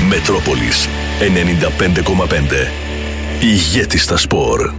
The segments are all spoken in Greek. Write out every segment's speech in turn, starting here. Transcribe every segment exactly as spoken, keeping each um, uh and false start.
Μετρόπολης ενενήντα πέντε κόμμα πέντε. Ηγέτη στα σπορ.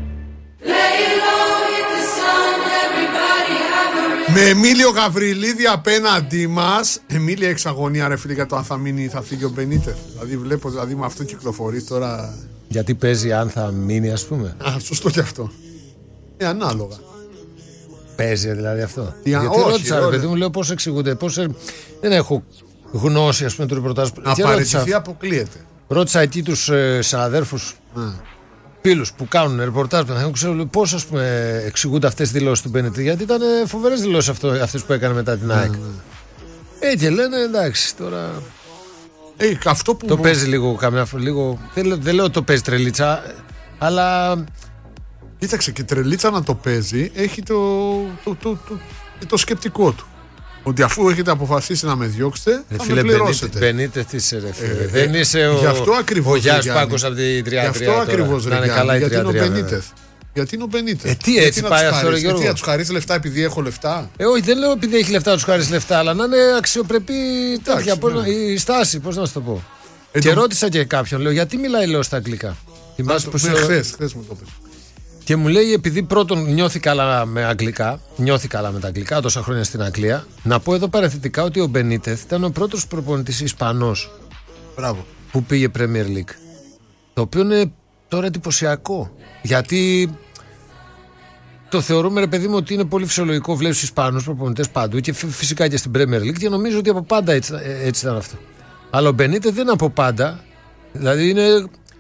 Με Εμίλιο Γαβριλίδη απέναντί μας. Εμίλια εξαγωνία ρε φίλε για το αν θα μείνει ή θα φύγει ο Μπενίτεθ. Δηλαδή βλέπω, δηλαδή με αυτό κυκλοφορεί τώρα. Γιατί παίζει αν θα μείνει, ας πούμε. Α, σωστό και αυτό. Ε, ανάλογα. Παίζει δηλαδή αυτό. Τι, Γιατί όχι, ρώτησα, ρε παιδί μου, λέω πώς εξηγούνται. Πώς, ε, δεν έχω γνώση, ας πούμε, του ρεπορτάζ. Να παραιτηθεί αποκλείεται. Ρώτησα εκεί τους ε, συναδέρφους, φίλους που κάνουν ρεπορτάζ, δεν ξέρω πώς, ας πούμε, εξηγούνται αυτές τις δηλώσεις του Μπενίτεθ. Γιατί ήταν φοβερές δηλώσεις αυτές που έκανε μετά την ΑΕΚ. Ε, και λένε εντάξει τώρα. Ε, αυτό που το μου... παίζει λίγο καμιά φορά. Λίγο... Δεν, δεν λέω ότι το παίζει τρελίτσα, αλλά. Κοίταξε, και τρελίτσα να το παίζει έχει το, το, το, το, το, το σκεπτικό του. Ότι αφού έχετε αποφασίσει να με διώξετε, θα φίλε, με πληρώσετε. Μπενίτεθ είσαι ρε φίλε. Ε, δεν είσαι ο, γι' αυτό ακριβώς, ο Γιάννης Πάκος από τη τριάντα τρία. Γι' αυτό ακριβώς ρε Γιάννη, γιατί είναι ο Μπενίτεθ. Γιατί είναι ο Μπενίτεθ. Ε, τι έτσι πάει αυτό, ρε Γιώργο. Γιατί να τους χαρίσει λεφτά επειδή έχω λεφτά. Ε, όχι, δεν λέω επειδή έχει λεφτά να τους χαρίσει λεφτά, αλλά να είναι αξιοπρεπή τέτοια. Ναι. Η στάση, πώς να σου το πω. Ε, και το... ρώτησα και κάποιον, λέω, γιατί μιλάει λέω στα αγγλικά. Θυμάσαι πως. Χθες μου το πες. Και μου λέει, επειδή πρώτον νιώθει καλά με αγγλικά, νιώθει καλά με τα αγγλικά τόσα χρόνια στην Αγγλία, να πω εδώ παραθετικά ότι ο Μπενίτεθ ήταν ο πρώτος προπονητής Ισπανός. Μπράβο. Που πήγε Premier League. Το οποίο είναι τώρα εντυπωσιακό. Γιατί το θεωρούμε, ρε παιδί μου, ότι είναι πολύ φυσιολογικό. Βλέπεις Ισπανούς προπονητές παντού και φυσικά και στην Premier League και νομίζω ότι από πάντα έτσι, έτσι ήταν αυτό. Αλλά ο Μπενίτεθ δεν είναι από πάντα. Δηλαδή είναι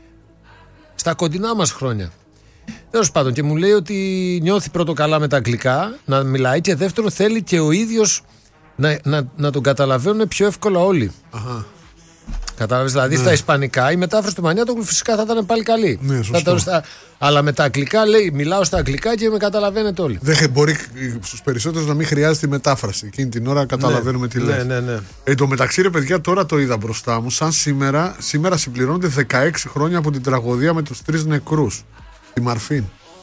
στα κοντινά μας χρόνια. Τέλος πάντων, και μου λέει ότι νιώθει πρώτο καλά με τα αγγλικά να μιλάει και δεύτερον θέλει και ο ίδιος να, να, να τον καταλαβαίνουν πιο εύκολα όλοι. Αχα. Κατάλαβες, δηλαδή ναι. Στα ισπανικά η μετάφραση του Μανιάτογλου φυσικά θα ήταν πάλι καλή. Ναι, σωστό. Στα, αλλά με τα αγγλικά λέει, μιλάω στα αγγλικά και με καταλαβαίνετε όλοι. Δεν μπορεί στους περισσότερους να μην χρειάζεται η μετάφραση. Εκείνη την ώρα καταλαβαίνουμε ναι, τι λέει. Ναι, ναι, ναι. Εν τω μεταξύ, ρε παιδιά, τώρα το είδα μπροστά μου. Σαν σήμερα, σήμερα συμπληρώνονται δεκαέξι χρόνια από την τραγωδία με τους τρεις νεκρούς. Τη Μαρφίν.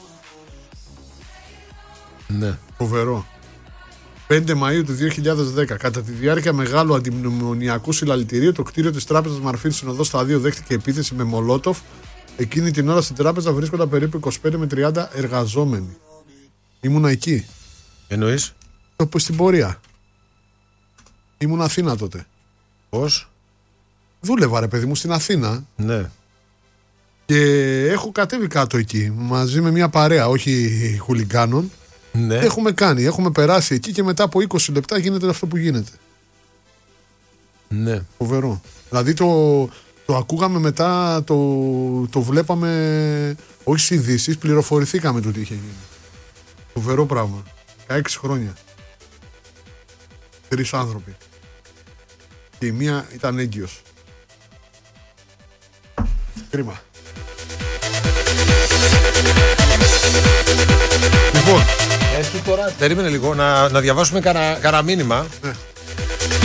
Ναι. Φοβερό. πέντε Μαΐου του δύο χιλιάδες δέκα, κατά τη διάρκεια μεγάλου αντιμνημονιακού συλλαλητηρίου, το κτίριο της τράπεζας Μαρφίν στην οδό Σταδίου δέχτηκε επίθεση με μολότοφ. Εκείνη την ώρα στην τράπεζα βρίσκονταν περίπου είκοσι πέντε με τριάντα εργαζόμενοι. Ήμουνα εκεί. Εννοείς? Το στην πορεία. Ήμουν Αθήνα τότε. Πώς? Δούλευα, ρε παιδί μου, στην Αθήνα. Ναι. Και έχω κατέβει κάτω εκεί μαζί με μια παρέα, όχι χουλιγκάνων. Ναι. Έχουμε κάνει, έχουμε περάσει εκεί και μετά από είκοσι λεπτά γίνεται αυτό που γίνεται. Ναι. Φοβερό. Δηλαδή το, το ακούγαμε μετά, το, το βλέπαμε, όχι στις ειδήσεις, πληροφορηθήκαμε το τι είχε γίνει. Φοβερό πράγμα. δεκαέξι χρόνια. Τρεις άνθρωποι. Και η μία ήταν έγκυος. Κρίμα. Λοιπόν, έχει τώρα, περίμενε λίγο να, να διαβάσουμε κανένα μήνυμα. Ναι.